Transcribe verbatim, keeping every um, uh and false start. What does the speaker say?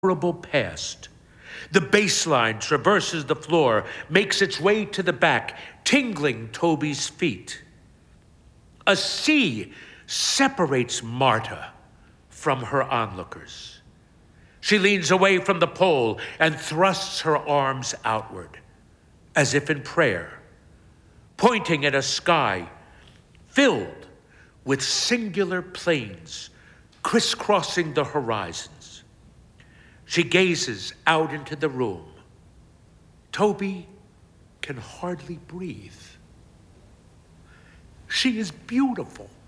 horrible past. The baseline traverses the floor, makes its way to the back, tingling Toby's feet. A sea separates Marta from her onlookers. She leans away from the pole and thrusts her arms outward, as if in prayer, pointing at a sky filled with singular planes crisscrossing the horizons. She gazes out into the room. Toby can hardly breathe. She is beautiful.